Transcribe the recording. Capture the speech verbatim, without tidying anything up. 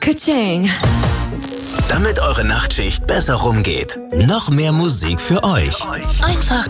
Ka-ching. Damit eure Nachtschicht besser rumgeht. Noch mehr Musik für euch. Einfach